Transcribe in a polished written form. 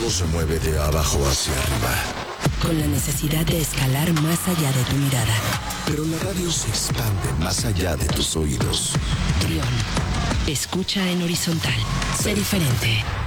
Todo se mueve de abajo hacia arriba. Con la necesidad de escalar más allá de tu mirada. Pero la radio se expande más allá de tus oídos. Trión. Escucha en horizontal. Sé diferente.